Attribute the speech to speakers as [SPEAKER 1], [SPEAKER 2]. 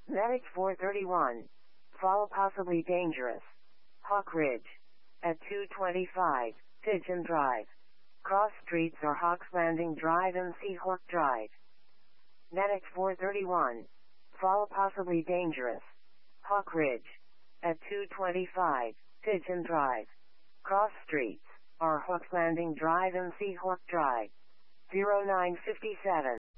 [SPEAKER 1] Medic 431. Fall possibly dangerous. Hawk Ridge. At 225, Pigeon Drive. Cross streets are Hawks Landing Drive and Seahawk Drive. Medic 431. Fall possibly dangerous. Hawk Ridge. At 225, Pigeon Drive. Cross streets are Hawks Landing Drive and Seahawk Drive. 0957.